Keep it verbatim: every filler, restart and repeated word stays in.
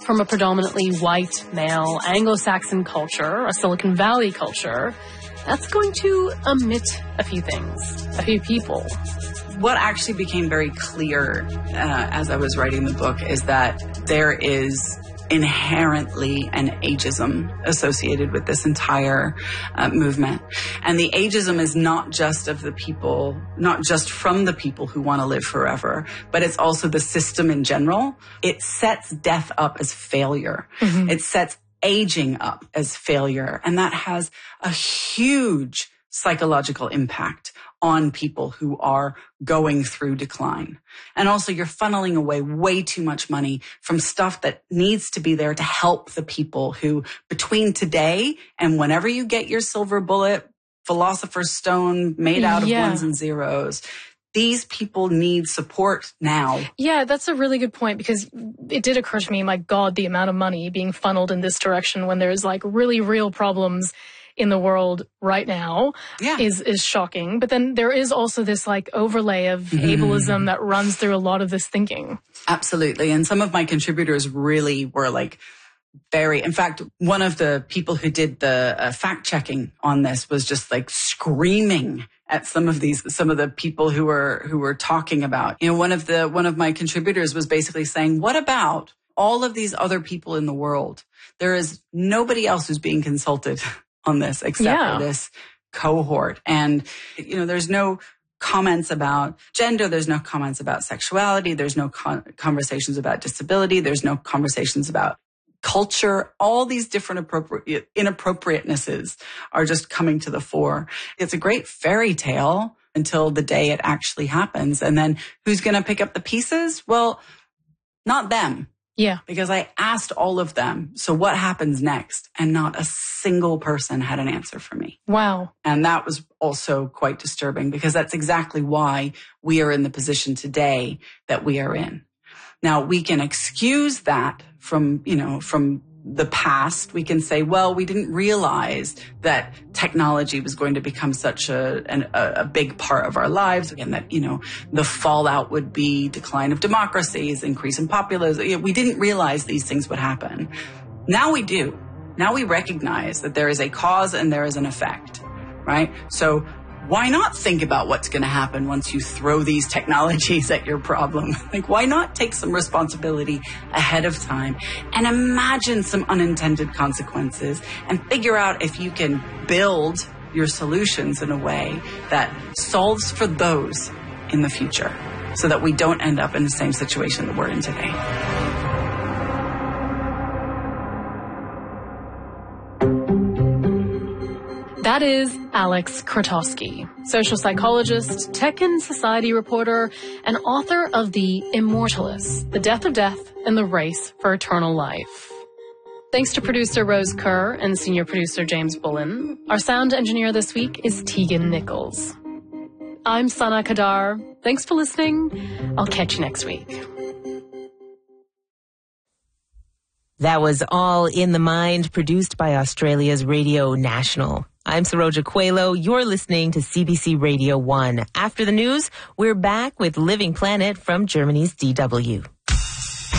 from a predominantly white, male, Anglo-Saxon culture, a Silicon Valley culture, that's going to omit a few things, a few people. What actually became very clear uh, as I was writing the book is that there is inherently an ageism associated with this entire uh, movement. And the ageism is not just of the people, not just from the people who want to live forever, but it's also the system in general. It sets death up as failure. Mm-hmm. It sets aging up as failure. And that has a huge psychological impact on people who are going through decline. And also you're funneling away way too much money from stuff that needs to be there to help the people who between today and whenever you get your silver bullet, philosopher's stone made out of yeah. ones and zeros, these people need support now. Yeah, that's a really good point because it did occur to me, my God, the amount of money being funneled in this direction when there's like really real problems in the world right now yeah. is is shocking. But then there is also this like overlay of mm-hmm. ableism that runs through a lot of this thinking. Absolutely. And some of my contributors really were like very, in fact, one of the people who did the uh, fact checking on this was just like screaming at some of these, some of the people who were, who were talking about, you know, one of the, one of my contributors was basically saying, what about all of these other people in the world? There is nobody else who's being consulted on this except yeah. for this cohort. And, you know, there's no comments about gender. There's no comments about sexuality. There's no con- conversations about disability. There's no conversations about culture. All these different appropriate inappropriatenesses are just coming to the fore. It's a great fairy tale until the day it actually happens. And then who's going to pick up the pieces? Well, not them. Yeah. Because I asked all of them, so what happens next? And not a single person had an answer for me. Wow. And that was also quite disturbing because that's exactly why we are in the position today that we are in. Now, we can excuse that from, you know, from the past. We can say, well, we didn't realize that technology was going to become such a, an, a big part of our lives, and that, you know, the fallout would be decline of democracies, increase in populism. We didn't realize these things would happen. Now we do. Now we recognize that there is a cause and there is an effect, right? So why not think about what's going to happen once you throw these technologies at your problem? Like, why not take some responsibility ahead of time and imagine some unintended consequences and figure out if you can build your solutions in a way that solves for those in the future so that we don't end up in the same situation that we're in today. That is Alex Krotowski, social psychologist, tech and society reporter, and author of The Immortalists, The Death of Death and the Race for Eternal Life. Thanks to producer Rose Kerr and senior producer James Bullen. Our sound engineer this week is Tegan Nichols. I'm Sana Kadar. Thanks for listening. I'll catch you next week. That was All in the Mind, produced by Australia's Radio National. I'm Saroja Coelho. You're listening to C B C Radio one. After the news, we're back with Living Planet from Germany's D W.